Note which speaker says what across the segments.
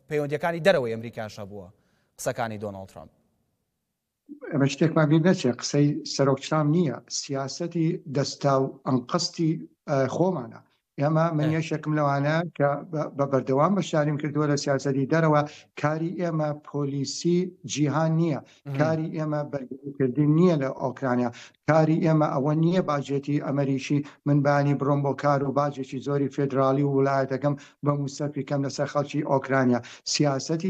Speaker 1: پەیوەندیەکانی دەرەوەی ئەمریکاشە بووە قسەکانی دۆناڵد ترامپ.
Speaker 2: ئەمە شتێکمان بیر نەچێت قسەی سەرۆک ترامپ نییە، سیاسەتی دەستا و ئەنقستی خۆمانە. ئێمە من یەشێکم لەوانە کە بە بەردەوام بەشداریم کردووە لە سیاسەتی دەرەوە. کاری ئێمە پۆلیسی جیهان نییە، کاری ئێمە بەرگریکردن نییە لە ئۆکرانیا، کاری ئێمە ئەوە نییە باجێتی ئەمریکی من بانی بڕۆم بۆ کار و باجێکی زۆری فێدرالی و وڵایەتەکەم بە موسەفی کەم لەسەر خەڵکی ئۆکرانیا. سیاسەتی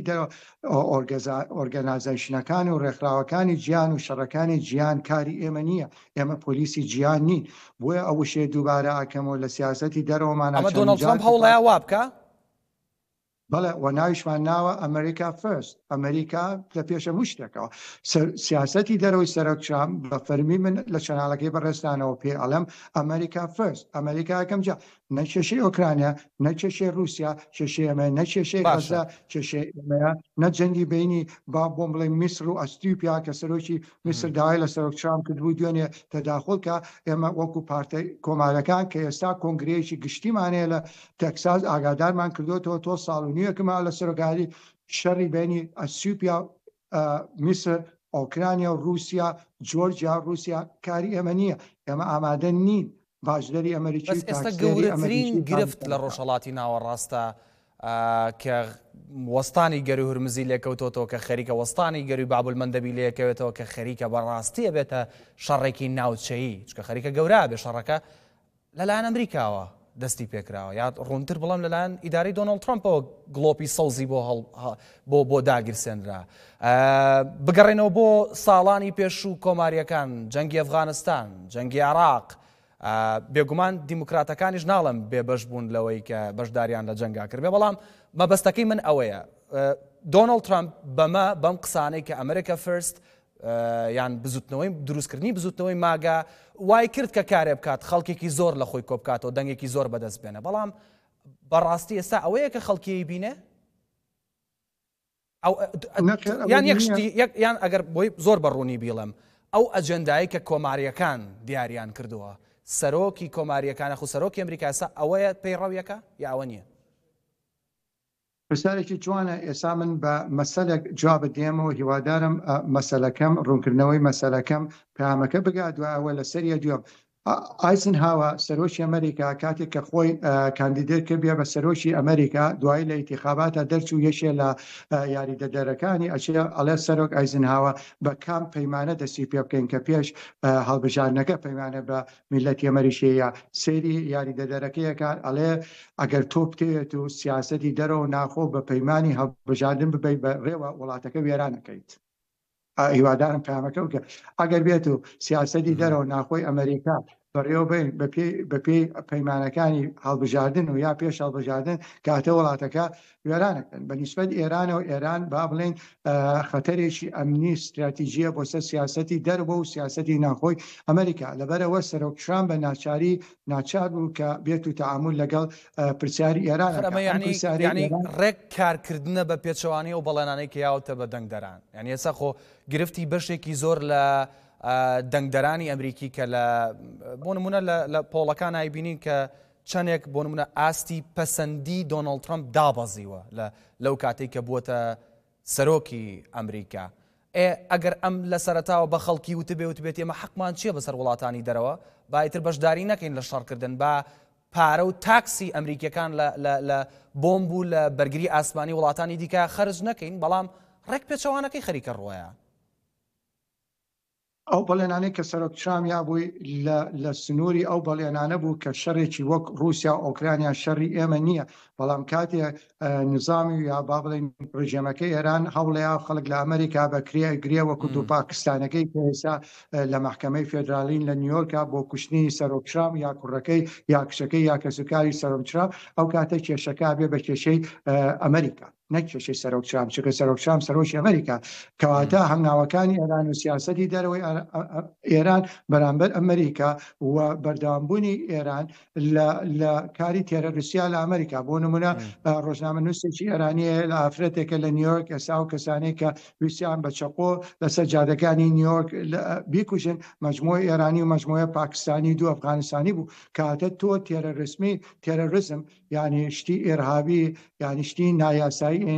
Speaker 2: ئۆرگانایزیشنەکان و ڕێکخراوەکانی گیان و شەڕەکانی گیان کاری ئێمە نییە، ئێمە پۆلیسی گیان نین. بۆیە ئەو شێ دووبارە ئاکەمەوە لە سیاسەتی دەرەوەمان.
Speaker 1: ئەمە دۆناڵد ترامپ هەوڵەیە وا بکە؟
Speaker 2: بەڵێ، و ناویشمان ناوە ئەمریکا فەرست، ئەمریکا لە پێشە هەموو شتێکەوە. سیاسەتی دەرەوەی سەرۆک ترامپ بە فەرمی من لە چەناڵەکەی بەڕێستانەوە پێ ئەڵێم ئەمریکا فەرست، ئەمریکا یەکەم جا، نە کێشەی ئۆکرانیا، نە کێشەی رووسیا، کێشەی ئەمە، نە کێشەی غەزە، کێشەی ئەمەیە، نە جەنگی بینی با بۆم بڵێ میسر و ئەستیوپیا کە سەرۆکی میسر داوای لە سەرۆک ترامپ کردبوو دوێنێ تەداخڵ کە ئێمە وەکو پارتەی کۆمارەکان کە ئێستا کۆنگرەیەکی گشتیمانەیە لە تەکساس ئاگادارمان کردوێتەوە تۆ ساڵ و نیوەکەمان لە سەرۆکاری شەڕی بینی ئەستیوپیا، میسر، ئۆکرانیا و رووسیا، جۆرجیا، رووسیا کاری ئێمە نییە. ئێمە ئامادە نین باشدەری ئەمریکی.
Speaker 1: ئێستا گەورەترین گرفت لە ڕۆژهەڵاتی ناوەڕاستە کە وەستانی گەری هورمزی لێکەوتۆتەوە کە خەریکە وەستانی گەری بابولمەندەبی لێکەوێتەوە کە خەریکە بەڕاستیە بێتە شەڕێکی ناوچەیی، چکە خەریکە گەورە بێ شەڕەکە لەلایەن ئەمریکاوە دەستی پێکراوە، یا ڕوونتر بڵام لەلایەن ئیداری دۆناڵد ترامپەوە گڵۆپی سەوزی بۆ داگیرسێنرا. بگەڕێنەوە بۆ ساڵانی پێشوو کۆماریەکان، جەنگی ئەفغانستان، جەنگی عێراق، بێگومان دیموکراتەکانیش ناڵم بێبەش بوون لەوەی کە بەشداریان لە جەنگا کرد بێ، بەڵام مەبەستەکەی من ئەوەیە دۆناڵد ترامپ بەم قسانەی کە ئەمریکا فەرست یان بزوتنەوەی دروستکردنی بزوتنەوەی ماگە وای کرد کە کارێ بکات خەڵکێکی زۆر لە خۆی کۆبکاتەوە دەنگێکی زۆر بەدەست بێنە، بەڵام بەڕاستی ئێستا ئەوەیە کە خەڵکی بینێ یان یەکشتیان ئەگەر بۆی زۆر بەڕوونی بیڵم ئەو ئەجەندایی کە کۆماریەکان دیاریان کردووە سەرۆکی کۆماریەکانە خو سەرۆکی ئەمریکا ئێستا ئەوەیە پەیڕەویەکە یا ئەوە نییە؟
Speaker 2: پرسیارێکی جوانە. ئێستا من بە مەسەلێک جواب بدێمەوە، هیوادارم مەسەلەکەم ڕوونکردنەوەی مەسەلەکەم پامەکە بگات دوایەوە لەسەریە دوێم. ئایزنهاوە سەرۆکی ئەمریکا کاتێک کە خۆی کاندیدێت کرد بێ بە سەرۆکی ئەمریکا دوای لە ئینتیخاباتە دەرچوو یەکێ لە یاریدەدەرەکانی ئەچێ ئەڵێ سەرۆک ئایزنهاوە بە کام پەیمانە دەستی پێ بکەین کە پێش هەڵبژاردنەکە پەیمانە بە میلەتی ئەمریکیەیە سێری یاریدەدەرەکەیەکان ئەڵێ ئەگەر تۆ بتێت و سیاسەتی دەرەوە ناخۆ بە پەیمانی هەڵبژاردن ببەی بە ڕێوە وڵاتەکە وێرانەکەیت. هیوادارم پامەکە بکە ئەگەر بێت و سیاسەتی دەرەوە ناخۆی ئەمریکا بەڕێوە بین بە پێی پەیمانەکانی هەڵبژاردن و یا پێش هەڵبژاردن کاتە وڵاتەکە وێرانەکەن. بەنسبەت ئێرانەوە ئێران با بڵێن خەتەرێکی ئەمنی استراتیژیە بۆ سەر سیاسەتی دەرەوە و سیاسەتی ناخۆی ئەمریکا. لەبەرەوە سەرۆک ترامپ بە ناچاری ناچار بوو کە بێت و تەعامل لەگەڵ پرسیاری ئێران.
Speaker 1: ینی ڕێک کارکردنە بە پێچەوانی و بەڵێنانەی کە یاوتە بە دەنگدەران، یعنی ئێستا خۆ گرفتی بەشێکی زۆر لە دەنگدەرانی ئەمریکی کە بۆ نمونە لە پۆڵەکان ئایبینین کە چەندێک بۆ نمونە ئاستی پەسەندی دۆناڵد ترامپ دابەزیوە لەو کاتێک کە بووەتە سەرۆکی ئەمریکا. ئەگەر ئەم لە سەرەتاوە بە خەڵکی وتبێت ئێمە حەقمان چییە بەسەر وڵاتانی دەرەوە بایتر بەشداری نەکەین لە شەڕکردن با پارە و تاکسی ئەمریکیەکان لە بۆمب و لە بەرگری ئاسمانی وڵاتانی دیکە خەرج نەکەین، بەڵام ڕێک پێچەوانەکەی خەریکە ڕۆیە.
Speaker 2: ئەو بەڵێنانەی کە سەرۆک ترامپ یا بووی لە سنووری ئەو بەڵێنانە بوو کە شەڕێکی وەک رووسیا ئۆکرانیا شەڕی ئێمە نییە، بەڵام کاتێک نظامی یا با بڵێن ڕژێمەکەی ئێران هەوڵەیە خەڵک لە ئەمریکا بەکرێ گرێ وەکو دوو پاکستانەکەی کە ئێستا لە محکەمەی فێدراڵین لە نیویۆرکا بۆ کوشتنی سەرۆک ترامپ یا کوڕەکەی یا کشەکەی یا کەسوکاری سەرۆک ترامپ ئەو کاتە کێشەکە بێ بە کێشەی ئەمریکا نەک کێشەی سەرۆک ترامپ، چونکە سەرۆک ترامپ سەرۆکی ئەمریکا کەواتە هەنگاوەکانی ئێران و سیاسەتی دەرەوەی ئێران بەرامبەر ئەمریکا و بەردەوامبوونی ئێران لە کاری تێرەڕیسیا لە ئەمریکا. بۆ نمونە ڕۆژنامە نووسێکی ئێرانیە لە ئافرەتێکە لە نیویۆرک ئێستا و کەسانەی کە ویسیان بە چەقۆ لەسەر جادەکانی نیویۆرک بیکوژن مەجموعی ئێرانی و مەجموعە پاکستانی دوو ئەفغانستانی بوو. کاتە تۆ تێرەڕیزم یعنی شتی ئێرهابی یعنی شتی نایاسایی